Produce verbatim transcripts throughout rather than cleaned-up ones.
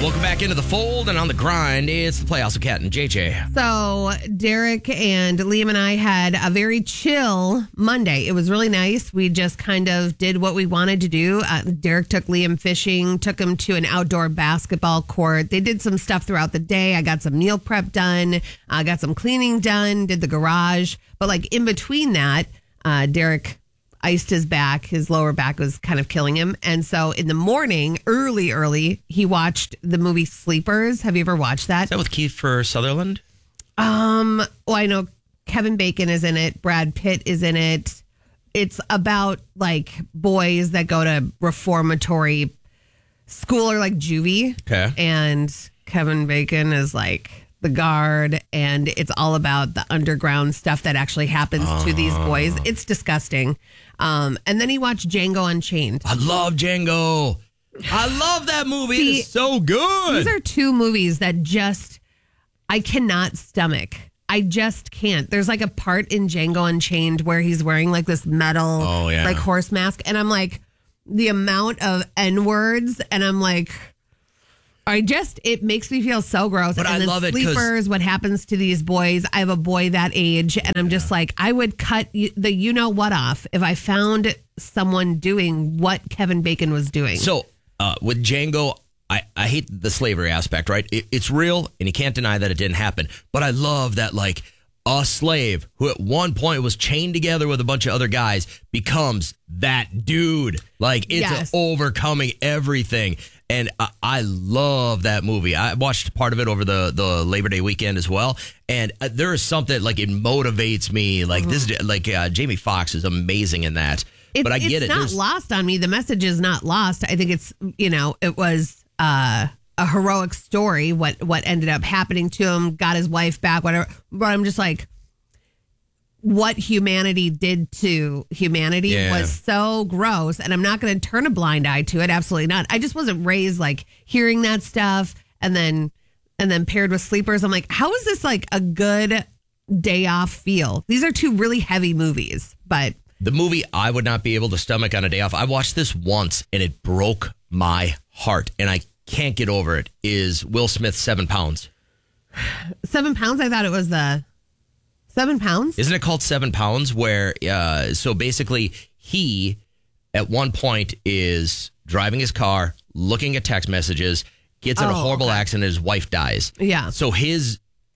Welcome back into the fold and on the grind. It's the Playhouse with Kat and J J. So Derek and Liam and I had a very chill Monday. It was really nice. We just kind of did what we wanted to do. Uh, Derek took Liam fishing, took him to an outdoor basketball court. They did some stuff throughout the day. I got some meal prep done. I got some cleaning done, did the garage. But like in between that, uh, Derek iced his back. His lower back was kind of killing him. And so in the morning, early, early, he watched the movie Sleepers. Have you ever watched that? Is that with Kiefer Sutherland? Um, well, I know Kevin Bacon is in it. Brad Pitt is in it. It's about like boys that go to reformatory school or like juvie. Okay. And Kevin Bacon is like the guard, and it's all about the underground stuff that actually happens oh. to these boys. It's disgusting. Um, and then he watched Django Unchained. I love Django. I love that movie. See, it's so good. These are two movies that just, I cannot stomach. I just can't. There's like a part in Django Unchained where he's wearing like this metal, oh, yeah. like horse mask. And I'm like, the amount of N words, and I'm like, I just, it makes me feel so gross. But and I then love it. Sleepers, what happens to these boys. I have a boy that age, and I'm just like, I would cut the you know what off if I found someone doing what Kevin Bacon was doing. So uh, with Django, I, I hate the slavery aspect, right? It, it's real, and you can't deny that it didn't happen. But I love that, like, a slave who at one point was chained together with a bunch of other guys becomes that dude. Like, it's Yes. overcoming everything. And I, I love that movie. I watched part of it over the, the Labor Day weekend as well. And uh, there is something, like, it motivates me. Like, this, like, uh, Jamie Foxx is amazing in that. It, but I get it's it. not There's- lost on me. The message is not lost. I think it's, you know, it was uh, a heroic story, what, what ended up happening to him, got his wife back, whatever. But I'm just like, what humanity did to humanity Yeah. was so gross, and I'm not going to turn a blind eye to it. Absolutely not. I just wasn't raised like hearing that stuff, and then and then paired with Sleepers. I'm like, how is this like a good day off feel? These are two really heavy movies, but the movie I would not be able to stomach on a day off. I watched this once and it broke my heart, and I can't get over it. Is Will Smith's Seven Pounds? Seven Pounds. I thought it was the. Seven Pounds? Isn't it called Seven Pounds? Where, uh, so basically, he at one point is driving his car, looking at text messages, gets in a Oh, horrible okay. accident, his wife dies. Yeah. So his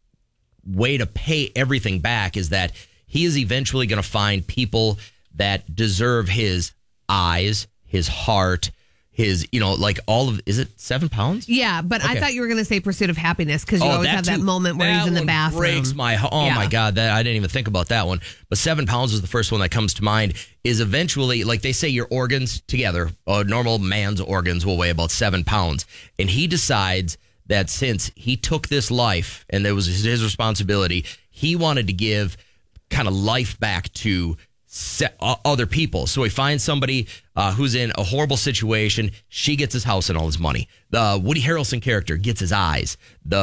way to pay everything back is that he is eventually going to find people that deserve his eyes, his heart, his, you know, like all of, is it Seven Pounds? Yeah, but I Okay. thought you were going to say Pursuit of Happiness because you Oh, always have that too. moment where That he's in the one bathroom. Breaks my oh Yeah. my god! That I didn't even think about that one. But Seven Pounds is the first one that comes to mind. Is eventually, like they say, your organs together, a normal man's organs will weigh about seven pounds, and he decides that since he took this life and it was his responsibility, he wanted to give kind of life back to se- uh, other people. So he finds somebody uh, who's in a horrible situation. She gets his house and all his money. The Woody Harrelson character gets his eyes.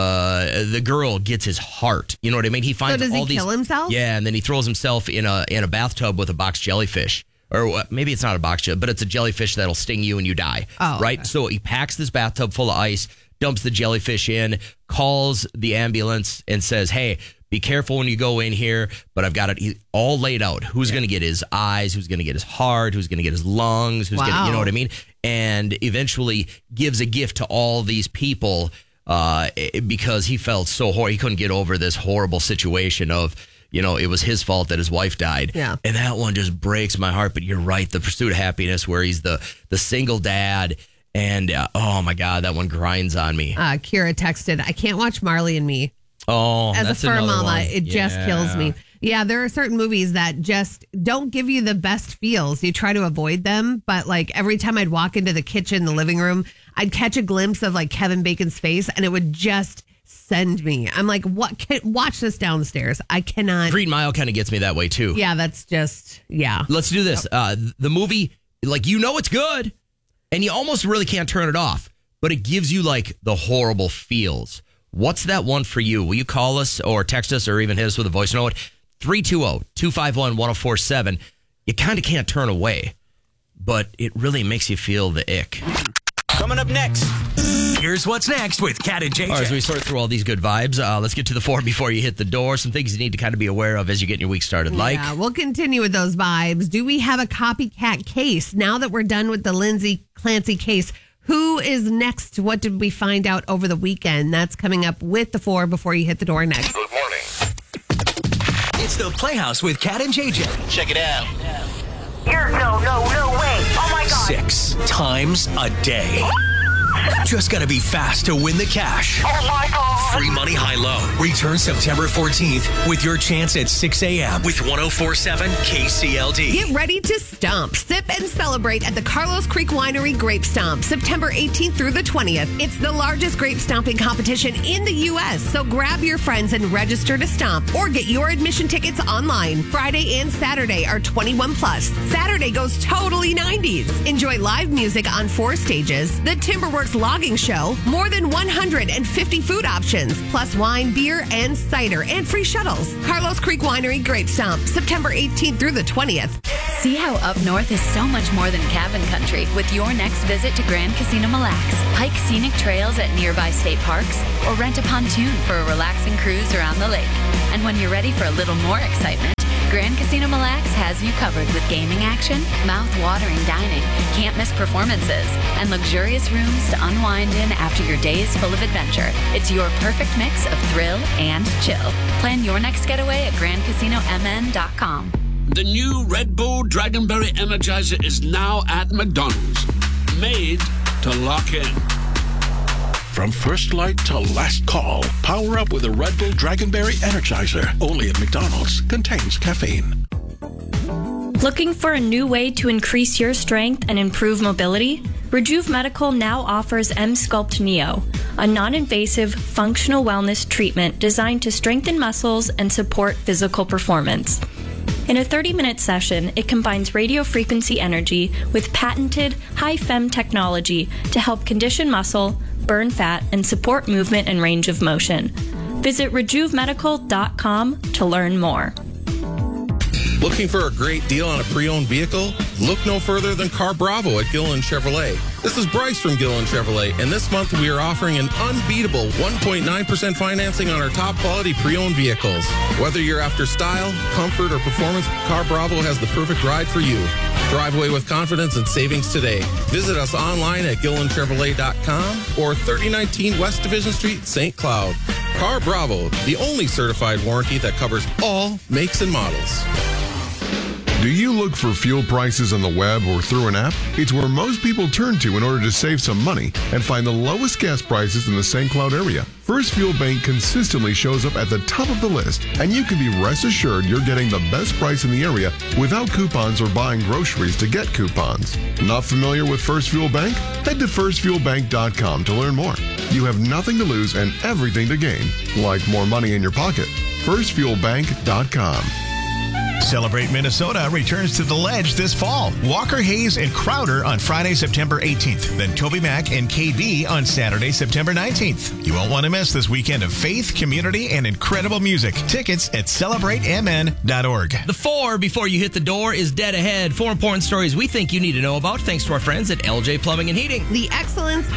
The the girl gets his heart. You know what I mean? He finds does he all these. kill himself? Yeah, and then he throws himself in a in a bathtub with a box jellyfish. Or uh, maybe it's not a box jelly, but it's a jellyfish that'll sting you and you die. Oh, right? okay. So he packs this bathtub full of ice, dumps the jellyfish in, calls the ambulance and says, hey, be careful when you go in here, but I've got it all laid out. Who's yeah. going to get his eyes? Who's going to get his heart? Who's going to get his lungs? Who's wow. going to, you know what I mean? And eventually gives a gift to all these people uh, because he felt so horrible. He couldn't get over this horrible situation of, you know, it was his fault that his wife died. Yeah. And that one just breaks my heart. But you're right. The Pursuit of Happiness, where he's the, the single dad. And uh, oh my God, that one grinds on me. Uh, Kira texted, I can't watch Marley and Me. Oh, As that's a fur another mama, one. it just Yeah. kills me. Yeah, there are certain movies that just don't give you the best feels. You try to avoid them, but like every time I'd walk into the kitchen, the living room, I'd catch a glimpse of like Kevin Bacon's face, and it would just send me. I'm like, what? Can, watch this downstairs. I cannot. Green Mile kind of gets me that way too. Yeah, that's just yeah. Let's do this. Uh, the movie, like, you know it's good, and you almost really can't turn it off, but it gives you like the horrible feels. What's that one for you? Will you call us or text us or even hit us with a voice note? three two zero, two five one, one zero four seven. You kind of can't turn away, but it really makes you feel the ick. Coming up next, here's what's next with Cat and J J. All right, as we sort through all these good vibes, uh, let's get to the four before you hit the door. Some things you need to kind of be aware of as you get your week started. Like, yeah, we'll continue with those vibes. Do we have a copycat case? Now that we're done with the Lindsay Clancy case, who is next? What did we find out over the weekend? That's coming up with the four before you hit the door next. Good morning. It's the Playhouse with Cat and J J. Check it out. You're no, no, no way. Oh my God. Six times a day. Just gotta be fast to win the cash. Oh my God. Free money high-low. Return September fourteenth with your chance at six a.m. with one oh four point seven K C L D. Get ready to stomp, sip, and celebrate at the Carlos Creek Winery Grape Stomp, September eighteenth through the twentieth. It's the largest grape stomping competition in the U S, so grab your friends and register to stomp or get your admission tickets online. Friday and Saturday are twenty-one plus. Saturday goes totally nineties. Enjoy live music on four stages, the Timberworks logging show, more than one hundred fifty food options, plus wine, beer, and cider, and free shuttles. Carlos Creek Winery Grape Stomp, September eighteenth through the twentieth. See how up north is so much more than cabin country with your next visit to Grand Casino Mille Lacs. Hike scenic trails at nearby state parks or rent a pontoon for a relaxing cruise around the lake. And when you're ready for a little more excitement, Grand Casino Mille Lacs has you covered with gaming action, mouth-watering dining, can't-miss performances, and luxurious rooms to unwind in after your day is full of adventure. It's your perfect mix of thrill and chill. Plan your next getaway at grand casino m n dot com. The new Red Bull Dragonberry Energizer is now at McDonald's. Made to lock in. From first light to last call, power up with a Red Bull Dragonberry Energizer. Only at McDonald's. Contains caffeine. Looking for a new way to increase your strength and improve mobility? Rejuve Medical now offers M-Sculpt Neo, a non-invasive functional wellness treatment designed to strengthen muscles and support physical performance. In a thirty-minute session, it combines radio frequency energy with patented high-fem technology to help condition muscle, burn fat, and support movement and range of motion. Visit rejuve medical dot com to learn more. Looking for a great deal on a pre-owned vehicle? Look no further than Car Bravo at Gillen Chevrolet. This is Bryce from Gillen Chevrolet, and this month we are offering an unbeatable one point nine percent financing on our top quality pre-owned vehicles. Whether you're after style, comfort, or performance, Car Bravo has the perfect ride for you. Drive away with confidence and savings today. Visit us online at gillen chevrolet dot com or thirty nineteen West Division Street, Saint Cloud. Car Bravo, the only certified warranty that covers all makes and models. Do you look for fuel prices on the web or through an app? It's where most people turn to in order to save some money and find the lowest gas prices in the Saint Cloud area. First Fuel Bank consistently shows up at the top of the list, and you can be rest assured you're getting the best price in the area without coupons or buying groceries to get coupons. Not familiar with First Fuel Bank? Head to first fuel bank dot com to learn more. You have nothing to lose and everything to gain, like more money in your pocket. first fuel bank dot com. Celebrate Minnesota returns to the Ledge this fall. Walker Hayes and Crowder on Friday, September eighteenth. Then Toby Mac and K B on Saturday, September nineteenth. You won't want to miss this weekend of faith, community, and incredible music. Tickets at celebrate m n dot org. The four before you hit the door is dead ahead. Four important stories we think you need to know about thanks to our friends at L J Plumbing and Heating. The excellence